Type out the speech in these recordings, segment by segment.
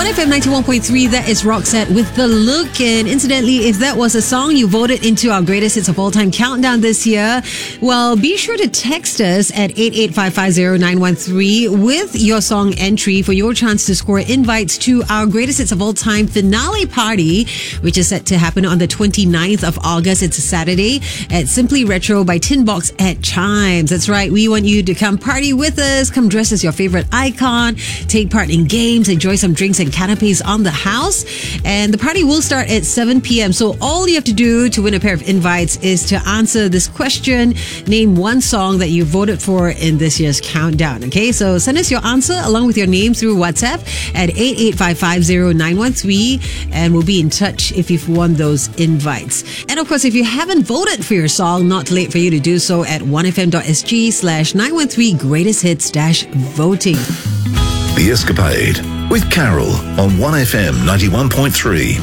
1FM 91.3, that is Roxette with The Look. And incidentally, if that was a song you voted into our greatest hits of all time countdown this year, well, be sure to text us at 88550-913 with your song entry for your chance to score invites to our greatest hits of all time finale party, which is set to happen on the 29th of August. It's a Saturday at Simply Retro by Tin Box at Chimes. That's right. We want you to come party with us. Come dress as your favorite icon. Take part in games. Enjoy some drinks and canapes on the house. And the party will start at 7 p.m. So all you have to do to win a pair of invites is to answer this question. Name one song that you voted for in this year's countdown. Okay, so send us your answer along with your name through WhatsApp at 88550-913 and we'll be in touch if you've won those invites. And of course, if you haven't voted for your song, not too late for you to do so at 1fm.sg/913 greatest hits-voting. The Escapade with Carol on 1FM 91.3.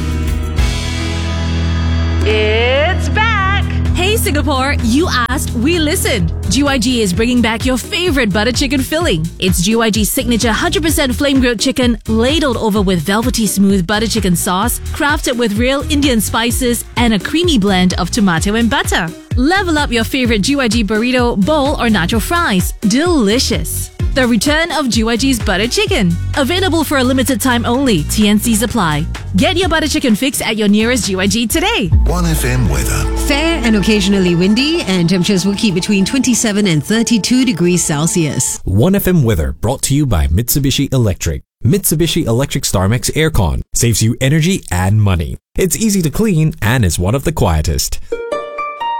It's back! Hey Singapore, you asked, we listened. GYG is bringing back your favorite butter chicken filling. It's GYG's signature 100% flame grilled chicken ladled over with velvety smooth butter chicken sauce, crafted with real Indian spices and a creamy blend of tomato and butter. Level up your favorite GYG burrito, bowl or nacho fries. Delicious. The return of GYG's butter chicken. Available for a limited time only. TNCs apply. Get your butter chicken fix at your nearest GYG today. 1FM weather. Fair and occasionally windy, and temperatures will keep between 27 and 32 degrees Celsius. 1FM weather brought to you by Mitsubishi Electric. Mitsubishi Electric StarMax Aircon saves you energy and money. It's easy to clean and is one of the quietest.